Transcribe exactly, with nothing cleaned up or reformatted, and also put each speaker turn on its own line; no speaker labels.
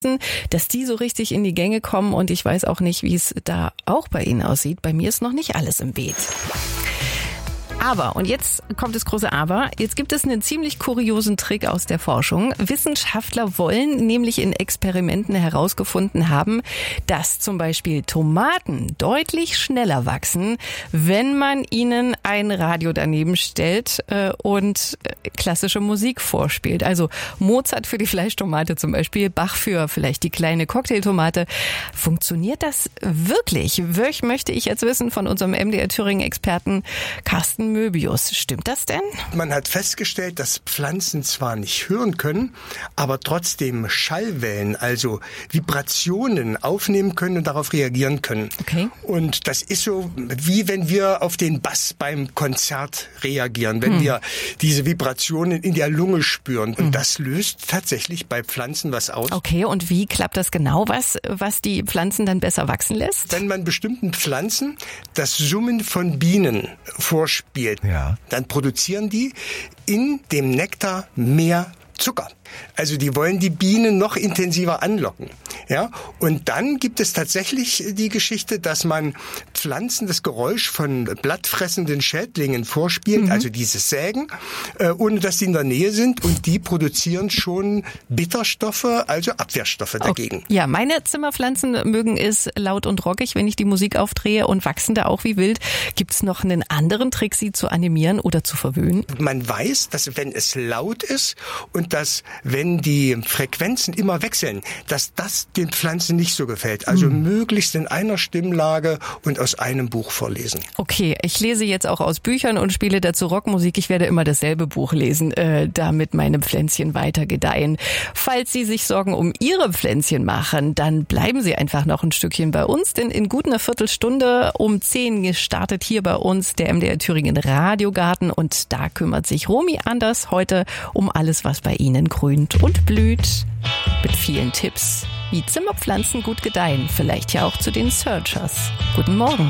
dass die so richtig in die Gänge kommen. Und ich weiß auch nicht, wie es da auch bei Ihnen aussieht. Bei mir ist noch nicht alles im Beet. Aber, und jetzt kommt das große Aber, jetzt gibt es einen ziemlich kuriosen Trick aus der Forschung. Wissenschaftler wollen nämlich in Experimenten herausgefunden haben, dass zum Beispiel Tomaten deutlich schneller wachsen, wenn man ihnen ein Radio daneben stellt äh, und klassische Musik vorspielt. Also Mozart für die Fleischtomate zum Beispiel, Bach für vielleicht die kleine Cocktailtomate. Funktioniert das wirklich? Wirklich möchte ich jetzt wissen von unserem M D R Thüringen-Experten Carsten Möbius. Stimmt das denn?
Man hat festgestellt, dass Pflanzen zwar nicht hören können, aber trotzdem Schallwellen, also Vibrationen aufnehmen können und darauf reagieren können.
Okay.
Und das ist so, wie wenn wir auf den Bass beim Konzert reagieren, wenn hm. wir diese Vibrationen in der Lunge spüren. Und hm. das löst tatsächlich bei Pflanzen was aus.
Okay, und wie klappt das genau, was, was die Pflanzen dann besser wachsen lässt?
Wenn man bestimmten Pflanzen das Summen von Bienen vorspielt,
Ja.
dann produzieren die in dem Nektar mehr Zucker. Also die wollen die Bienen noch intensiver anlocken. Ja? Und dann gibt es tatsächlich die Geschichte, dass man Pflanzen das Geräusch von blattfressenden Schädlingen vorspielt, mhm. also dieses Sägen, äh, ohne dass sie in der Nähe sind. Und die produzieren schon Bitterstoffe, also Abwehrstoffe dagegen.
Okay. Ja, meine Zimmerpflanzen mögen es laut und rockig, wenn ich die Musik aufdrehe, und wachsen da auch wie wild. Gibt es noch einen anderen Trick, sie zu animieren oder zu verwöhnen?
Man weiß, dass wenn es laut ist und dass wenn die Frequenzen immer wechseln, dass das den Pflanzen nicht so gefällt. Also hm. möglichst in einer Stimmlage und aus einem Buch vorlesen.
Okay, ich lese jetzt auch aus Büchern und spiele dazu Rockmusik. Ich werde immer dasselbe Buch lesen, äh, damit meine Pflänzchen weiter gedeihen. Falls Sie sich Sorgen um Ihre Pflänzchen machen, dann bleiben Sie einfach noch ein Stückchen bei uns, denn in gut einer Viertelstunde um zehn gestartet hier bei uns der M D R Thüringen Radiogarten, und da kümmert sich Romy Anders heute um alles, was bei Ihnen grünt und blüht, mit vielen Tipps, wie Zimmerpflanzen gut gedeihen, vielleicht ja auch zu den Searchers. Guten Morgen.